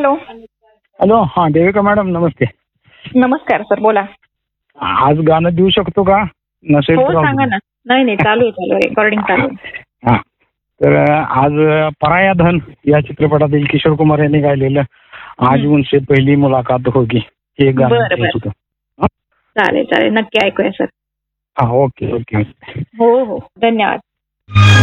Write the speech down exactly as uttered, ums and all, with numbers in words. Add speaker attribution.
Speaker 1: Hello.
Speaker 2: Hello. हा Devika madam नमस्ते.
Speaker 1: नमस्कार sir, बोला.
Speaker 2: आज गाणं देऊ शकतो का? नसेल
Speaker 1: हो
Speaker 2: तर राहू
Speaker 1: सांगा
Speaker 2: दे.
Speaker 1: ना. नाही नाही चालू आहे चालू आहे रेकॉर्डिंग चालू आहे.
Speaker 2: हा तर आज पराया धन या चित्रपटातील किशोर कुमार यांनी गायलेलं आज उनसे पहिली मुलाकात होगी हे गाणं
Speaker 1: बरं बरं
Speaker 2: द्यायचं होतं.
Speaker 1: चालेल चालेल नक्की ऐकूया सर.
Speaker 2: हा ओके ओके.
Speaker 1: हो हो धन्यवाद.